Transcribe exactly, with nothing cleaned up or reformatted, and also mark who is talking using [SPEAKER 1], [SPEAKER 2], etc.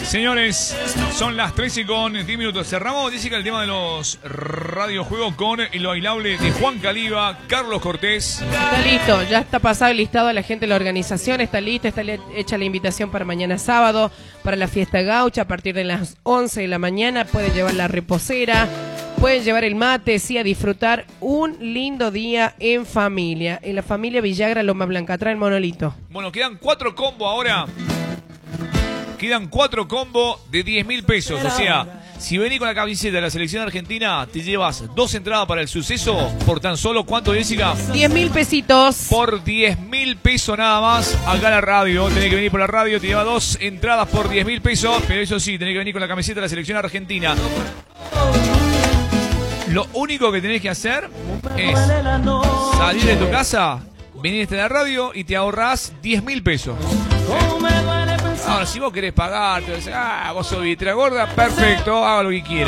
[SPEAKER 1] Señores, son las trece con diez minutos. Cerramos, Jessica, el tema de los radiojuegos con lo bailable de Juan Caliba, Carlos Cortés.
[SPEAKER 2] Está listo, ya está pasado el listado a la gente de la organización, está lista, está hecha la invitación para mañana sábado, para la fiesta gaucha a partir de las once de la mañana. Pueden llevar la reposera, pueden llevar el mate, sí, a disfrutar un lindo día en familia. En la familia Villagra, Loma Blanca, trae el monolito.
[SPEAKER 1] Bueno, quedan cuatro combos ahora. Quedan cuatro combos de diez mil pesos. O sea, si venís con la camiseta de la selección argentina, te llevas dos entradas para el suceso por tan solo, ¿cuánto, Jessica?
[SPEAKER 2] diez mil pesitos.
[SPEAKER 1] Por diez mil pesos nada más. Acá a la radio, tenés que venir por la radio, te lleva dos entradas por diez mil pesos. Pero eso sí, tenés que venir con la camiseta de la selección argentina. Lo único que tenés que hacer es salir de tu casa, venir a la radio y te ahorrás diez mil pesos. Ahora, si vos querés pagar, te decís, ah, vos sos vitra gorda, perfecto, haga lo que quieras.